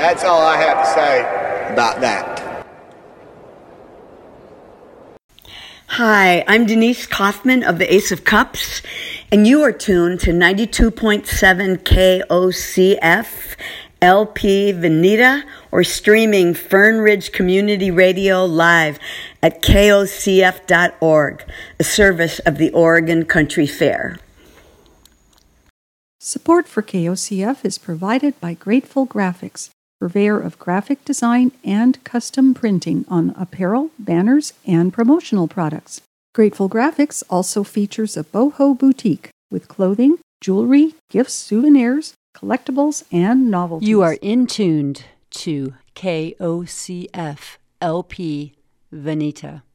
That's all I have to say about that. Hi, I'm Denise Kaufman of the Ace of Cups, and you are tuned to 92.7 KOCF LP Veneta, or streaming Fern Ridge Community Radio live at kocf.org, a service of the Oregon Country Fair. Support for KOCF is provided by Grateful Graphics, purveyor of graphic design and custom printing on apparel, banners, and promotional products. Grateful Graphics also features a boho boutique with clothing, jewelry, gifts, souvenirs, collectibles, and novelties. You are in tuned to KOCF LP Veneta.